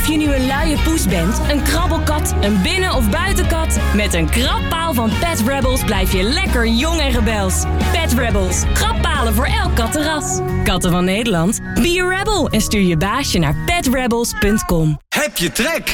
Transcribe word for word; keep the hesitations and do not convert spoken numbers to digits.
Of je nu een luie poes bent, een krabbelkat, een binnen- of buitenkat, met een krabpaal van Pet Rebels blijf je lekker jong en rebels. Pet Rebels, krabbpalen voor elk kattenras. Katten van Nederland, be a rebel en stuur je baasje naar pet rebels punt com. Heb je trek?